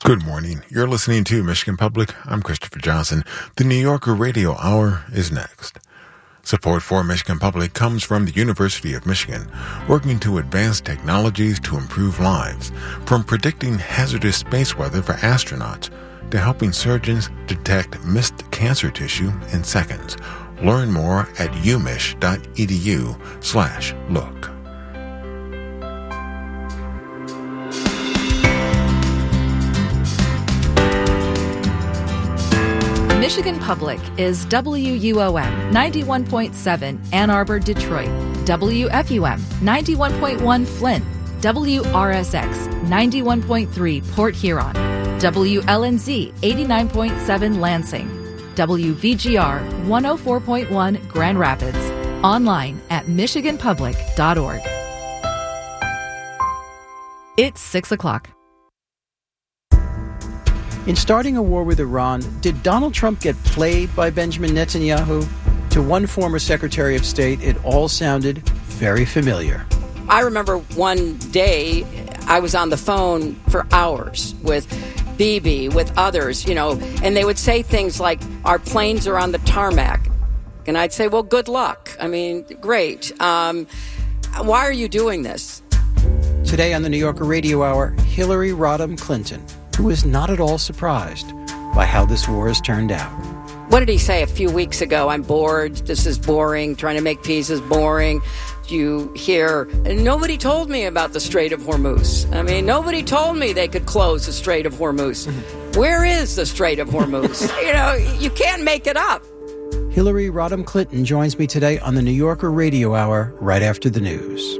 Good morning. You're listening to Michigan Public. I'm Christopher Johnson. The New Yorker Radio Hour is next. Support for Michigan Public comes from the University of Michigan, working to advance technologies to improve lives, from predicting hazardous space weather for astronauts to helping surgeons detect missed cancer tissue in seconds. Learn more at umich.edu/look. Michigan Public is WUOM 91.7 Ann Arbor, Detroit, WFUM 91.1 Flint, WRSX 91.3 Port Huron, WLNZ 89.7 Lansing, WVGR 104.1 Grand Rapids, online at michiganpublic.org. It's 6 o'clock. In starting a war with Iran, did Donald Trump get played by Benjamin Netanyahu? To one former Secretary of State, it all sounded very familiar. I remember one day I was on the phone for hours with Bibi, with others, and they would say things like, our planes are on the tarmac. And I'd say, well, good luck. I mean, great. Why are you doing this? Today on the New Yorker Radio Hour, Hillary Rodham Clinton, who is not at all surprised by how this war has turned out. What did he say a few weeks ago? I'm bored. This is boring. Trying to make peace is boring. You hear, nobody told me about the Strait of Hormuz. I mean, nobody told me they could close the Strait of Hormuz. Where is the Strait of Hormuz? You can't make it up. Hillary Rodham Clinton joins me today on the New Yorker Radio Hour right after the news.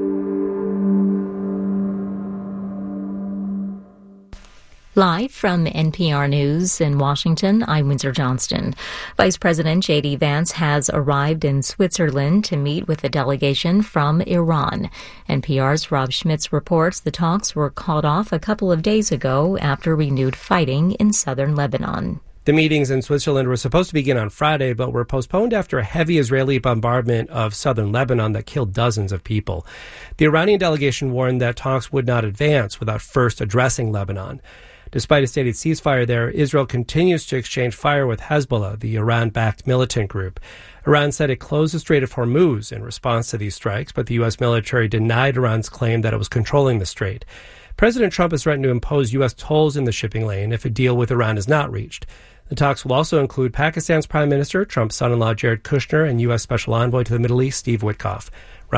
Live from NPR News in Washington, I'm Windsor Johnston. Vice President J.D. Vance has arrived in Switzerland to meet with a delegation from Iran. NPR's Rob Schmitz reports the talks were called off a couple of days ago after renewed fighting in southern Lebanon. The meetings in Switzerland were supposed to begin on Friday, but were postponed after a heavy Israeli bombardment of southern Lebanon that killed dozens of people. The Iranian delegation warned that talks would not advance without first addressing Lebanon. Despite a stated ceasefire there, Israel continues to exchange fire with Hezbollah, the Iran-backed militant group. Iran said it closed the Strait of Hormuz in response to these strikes, but the U.S. military denied Iran's claim that it was controlling the strait. President Trump has threatened to impose U.S. tolls in the shipping lane if a deal with Iran is not reached. The talks will also include Pakistan's Prime Minister, Trump's son-in-law Jared Kushner, and U.S. Special Envoy to the Middle East, Steve Witkoff.